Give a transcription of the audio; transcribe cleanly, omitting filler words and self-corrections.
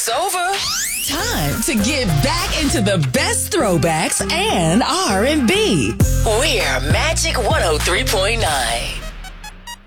Joke's over. Time to get back into the best throwbacks and R&B. We're Magic 103.9.